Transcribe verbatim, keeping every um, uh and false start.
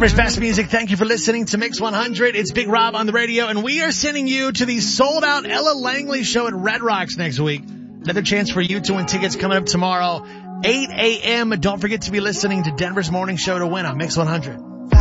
Denver's best music. Thank you for listening to Mix one hundred. It's Big Rob on the radio, and we are sending you to the sold-out Ella Langley show at Red Rocks next week. Another chance for you to win tickets coming up tomorrow, eight a.m. Don't forget to be listening to Denver's morning show to win on Mix one hundred.